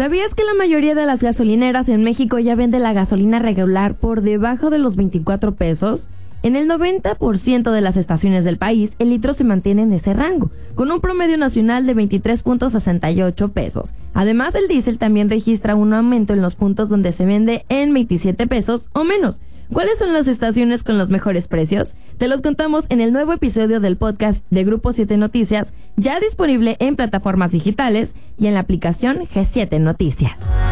¿Sabías que la mayoría de las gasolineras en México ya vende la gasolina regular por debajo de los 24 pesos? En el 90% de las estaciones del país, el litro se mantiene en ese rango, con un promedio nacional de 23.68 pesos. Además, el diésel también registra un aumento en los puntos donde se vende en 27 pesos o menos. ¿Cuáles son las estaciones con los mejores precios? Te los contamos en el nuevo episodio del podcast de Grupo 7 Noticias, ya disponible en plataformas digitales y en la aplicación G7 Noticias.